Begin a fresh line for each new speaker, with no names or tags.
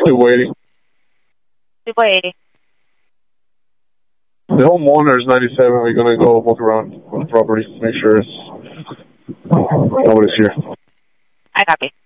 Still waiting.
280.
The homeowner is 97. We're going to go look around the property, make sure nobody's here.
I copy.